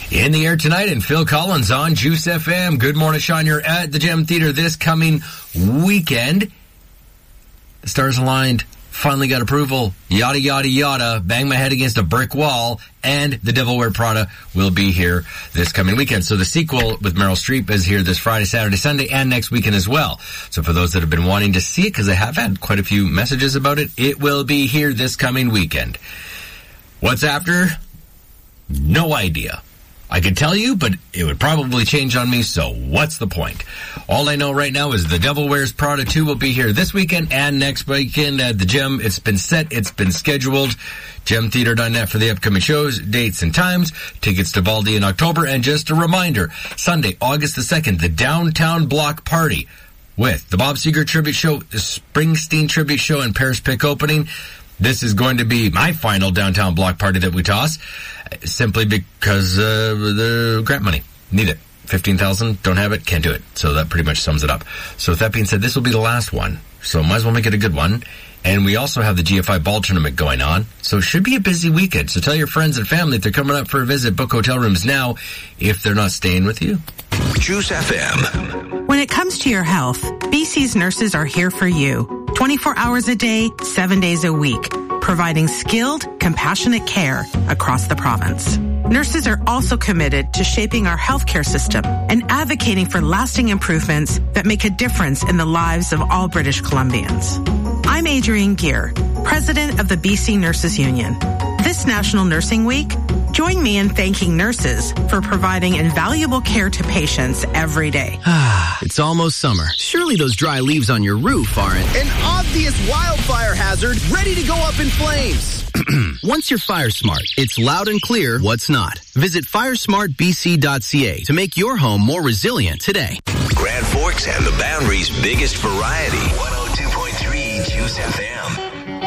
In the air tonight, and Phil Collins on Juice FM. Good morning, Sean. You're at the Gem Theater this coming weekend. The stars aligned. Finally got approval. Yada, yada, yada. Bang my head against a brick wall. And The Devil Wear Prada will be here this coming weekend. So the sequel with Meryl Streep is here this Friday, Saturday, Sunday, and next weekend as well. So for those that have been wanting to see it, because I have had quite a few messages about it, it will be here this coming weekend. What's after? No idea. I could tell you, but it would probably change on me, so what's the point? All I know right now is The Devil Wears Prada 2 will be here this weekend and next weekend at the Gem. It's been set, it's been scheduled. GemTheater.net for the upcoming shows, dates, and times. Tickets to Baldy in October. And just a reminder, Sunday, August the 2nd, the Downtown Block Party with the Bob Seger Tribute Show, the Springsteen Tribute Show, and Paris Pick opening. This is going to be my final Downtown Block Party that we toss, simply because the grant money. Need it. $15,000, don't have it, can't do it. So that pretty much sums it up. So with that being said, this will be the last one. So might as well make it a good one. And we also have the GFI Ball Tournament going on. So it should be a busy weekend. So tell your friends and family if they're coming up for a visit, book hotel rooms now if they're not staying with you. Juice FM. When it comes to your health, BC's nurses are here for you. 24 hours a day, 7 days a week, providing skilled, compassionate care across the province. Nurses are also committed to shaping our healthcare system and advocating for lasting improvements that make a difference in the lives of all British Columbians. I'm Adrienne Gear, president of the BC Nurses Union. This National Nursing Week, join me in thanking nurses for providing invaluable care to patients every day. It's almost summer. Surely those dry leaves on your roof aren't an obvious wildfire hazard ready to go up in flames. Once you're fire smart, it's loud and clear what's not. Visit firesmartbc.ca to make your home more resilient today. Grand Forks and the Boundary's biggest variety. 102.3 Juice FM.